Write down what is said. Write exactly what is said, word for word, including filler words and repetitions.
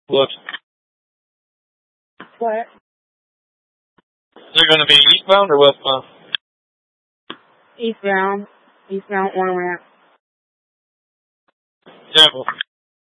What? What? Is it going to be eastbound or westbound? Eastbound. Eastbound, one ramp. Careful.